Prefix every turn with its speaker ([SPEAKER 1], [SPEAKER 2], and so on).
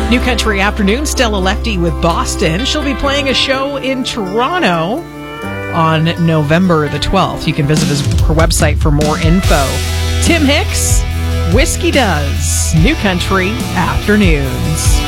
[SPEAKER 1] New Country Afternoon, Stella Lefty with Boston. She'll be playing a show in Toronto on November the 12th. You can visit her website for more info. Tim Hicks, Whiskey Does, New Country Afternoons.